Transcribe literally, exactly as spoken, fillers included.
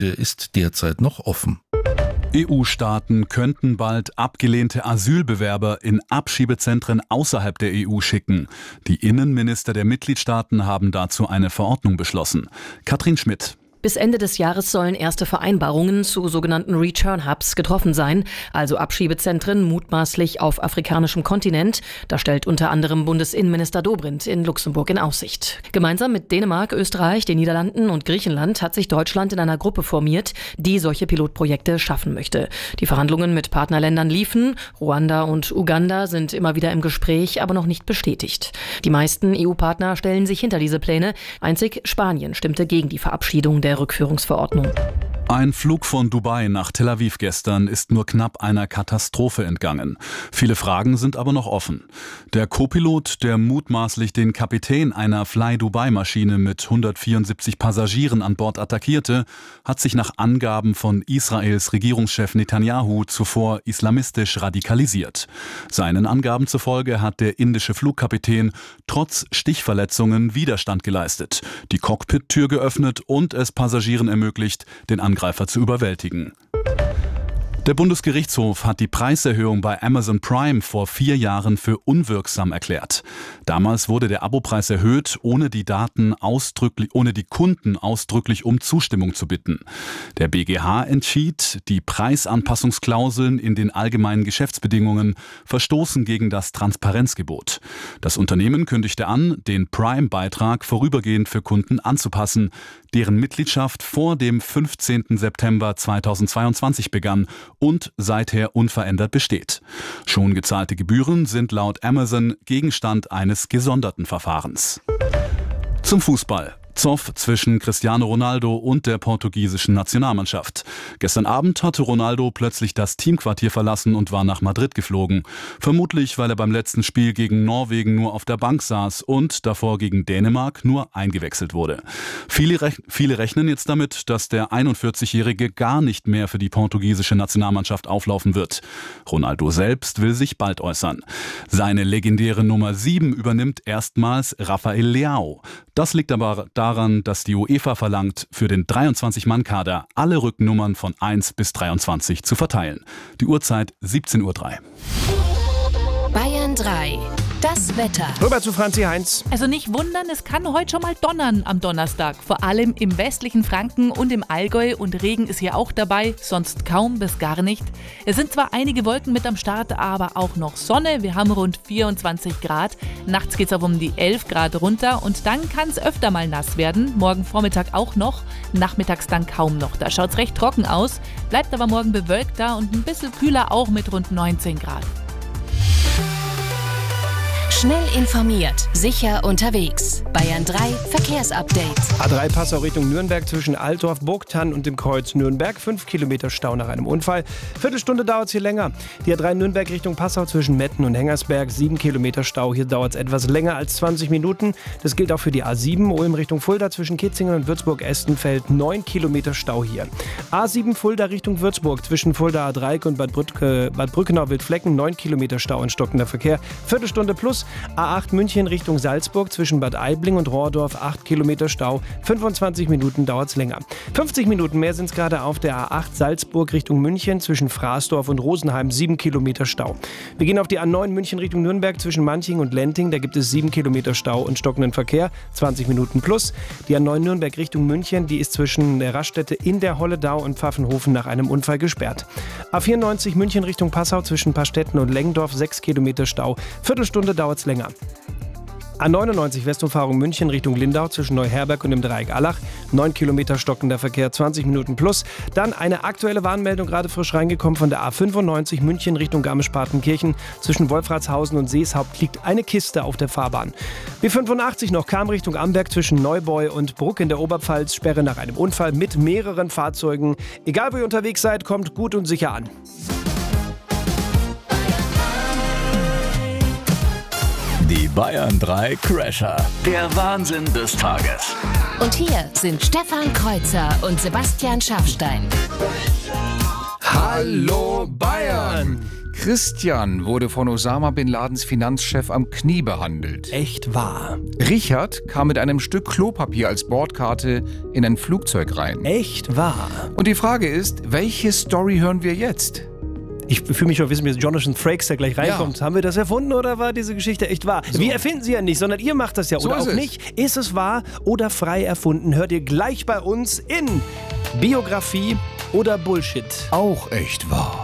der ist derzeit noch offen. E U-Staaten könnten bald abgelehnte Asylbewerber in Abschiebezentren außerhalb der E U schicken. Die Innenminister der Mitgliedstaaten haben dazu eine Verordnung beschlossen. Katrin Schmidt. Bis Ende des Jahres sollen erste Vereinbarungen zu sogenannten Return-Hubs getroffen sein, also Abschiebezentren mutmaßlich auf afrikanischem Kontinent. Das stellt unter anderem Bundesinnenminister Dobrindt in Luxemburg in Aussicht. Gemeinsam mit Dänemark, Österreich, den Niederlanden und Griechenland hat sich Deutschland in einer Gruppe formiert, die solche Pilotprojekte schaffen möchte. Die Verhandlungen mit Partnerländern liefen. Ruanda und Uganda sind immer wieder im Gespräch, aber noch nicht bestätigt. Die meisten E U-Partner stellen sich hinter diese Pläne. Einzig Spanien stimmte gegen die Verabschiedung der Rückführungsverordnung. Ein Flug von Dubai nach Tel Aviv gestern ist nur knapp einer Katastrophe entgangen. Viele Fragen sind aber noch offen. Der Co-Pilot, der mutmaßlich den Kapitän einer Fly-Dubai-Maschine mit hundertvierundsiebzig Passagieren an Bord attackierte, hat sich nach Angaben von Israels Regierungschef Netanyahu zuvor islamistisch radikalisiert. Seinen Angaben zufolge hat der indische Flugkapitän trotz Stichverletzungen Widerstand geleistet, die Cockpit-Tür geöffnet und es Passagieren ermöglicht, den Angreifer zu überwältigen. Der Bundesgerichtshof hat die Preiserhöhung bei Amazon Prime vor vier Jahren für unwirksam erklärt. Damals wurde der Abopreis erhöht, ohne die Daten ausdrücklich, ohne die Kunden ausdrücklich um Zustimmung zu bitten. Der B G H entschied, die Preisanpassungsklauseln in den allgemeinen Geschäftsbedingungen verstoßen gegen das Transparenzgebot. Das Unternehmen kündigte an, den Prime-Beitrag vorübergehend für Kunden anzupassen, deren Mitgliedschaft vor dem fünfzehnten September zweitausendzweiundzwanzig begann und seither unverändert besteht. Schon gezahlte Gebühren sind laut Amazon Gegenstand eines gesonderten Verfahrens. Zum Fußball. Zoff zwischen Cristiano Ronaldo und der portugiesischen Nationalmannschaft. Gestern Abend hatte Ronaldo plötzlich das Teamquartier verlassen und war nach Madrid geflogen. Vermutlich, weil er beim letzten Spiel gegen Norwegen nur auf der Bank saß und davor gegen Dänemark nur eingewechselt wurde. Viele, rech- viele rechnen jetzt damit, dass der einundvierzigjährige gar nicht mehr für die portugiesische Nationalmannschaft auflaufen wird. Ronaldo selbst will sich bald äußern. Seine legendäre Nummer sieben übernimmt erstmals Rafael Leao. Das liegt aber daran, dass die UEFA verlangt, für den dreiundzwanzig-Mann-Kader alle Rückennummern von eins bis dreiundzwanzig zu verteilen. Die Uhrzeit siebzehn Uhr drei. Bayern drei. Das Wetter. Rüber zu Franzi Heinz. Also nicht wundern, es kann heute schon mal donnern am Donnerstag. Vor allem im westlichen Franken und im Allgäu. Und Regen ist hier auch dabei, sonst kaum bis gar nicht. Es sind zwar einige Wolken mit am Start, aber auch noch Sonne. Wir haben rund vierundzwanzig Grad. Nachts geht es auf um die elf Grad runter. Und dann kann es öfter mal nass werden. Morgen Vormittag auch noch. Nachmittags dann kaum noch. Da schaut es recht trocken aus. Bleibt aber morgen bewölkter und ein bisschen kühler auch mit rund neunzehn Grad. Schnell informiert, sicher unterwegs. Bayern drei Verkehrsupdate. A drei Passau Richtung Nürnberg zwischen Altdorf, Burgthann und dem Kreuz Nürnberg. fünf Kilometer Stau nach einem Unfall. Viertelstunde dauert es hier länger. Die A drei Nürnberg Richtung Passau zwischen Metten und Hengersberg. sieben Kilometer Stau. Hier dauert es etwas länger als zwanzig Minuten. Das gilt auch für die A sieben Ulm Richtung Fulda zwischen Kitzingen und Würzburg-Estenfeld. neun Kilometer Stau hier. A sieben Fulda Richtung Würzburg zwischen Fulda A drei und Bad, Brücke, Bad Brückenau-Wildflecken. neun Kilometer Stau und stockender Verkehr. Viertelstunde plus. A acht München Richtung Salzburg zwischen Bad Aibling und Rohrdorf, acht Kilometer Stau, fünfundzwanzig Minuten dauert es länger. fünfzig Minuten mehr sind es gerade auf der A acht Salzburg Richtung München zwischen Fraßdorf und Rosenheim, sieben Kilometer Stau. Wir gehen auf die A neun München Richtung Nürnberg zwischen Manching und Lenting, da gibt es sieben Kilometer Stau und stockenden Verkehr, zwanzig Minuten plus. Die A neun Nürnberg Richtung München, die ist zwischen der Raststätte in der Holledau und Pfaffenhofen nach einem Unfall gesperrt. A vierundneunzig München Richtung Passau zwischen Pastetten und Lengdorf, sechs Kilometer Stau, Viertelstunde dauert es länger. A neunundneunzig Westumfahrung München Richtung Lindau zwischen Neuherberg und dem Dreieck Allach. neun Kilometer stockender Verkehr, zwanzig Minuten plus. Dann eine aktuelle Warnmeldung, gerade frisch reingekommen von der A fünfundneunzig München Richtung Garmisch-Partenkirchen. Zwischen Wolfratshausen und Seeshaupt liegt eine Kiste auf der Fahrbahn. B fünfundachtzig noch Kam Richtung Amberg zwischen Neubeu und Bruck in der Oberpfalz. Sperre nach einem Unfall mit mehreren Fahrzeugen. Egal wo ihr unterwegs seid, kommt gut und sicher an. Die Bayern drei Crasher. Der Wahnsinn des Tages. Und hier sind Stefan Kreuzer und Sebastian Schaffstein. Hallo Bayern! Christian wurde von Osama Bin Ladens Finanzchef am Knie behandelt. Echt wahr. Richard kam mit einem Stück Klopapier als Bordkarte in ein Flugzeug rein. Echt wahr. Und die Frage ist, welche Story hören wir jetzt? Ich fühle mich schon wissen, wie Jonathan Frakes da gleich reinkommt. Ja. Haben wir das erfunden oder war diese Geschichte echt wahr? So. Wir erfinden sie ja nicht, sondern ihr macht das ja. So oder auch es. nicht. Ist es wahr oder frei erfunden? Hört ihr gleich bei uns in Biografie oder Bullshit. Auch echt wahr.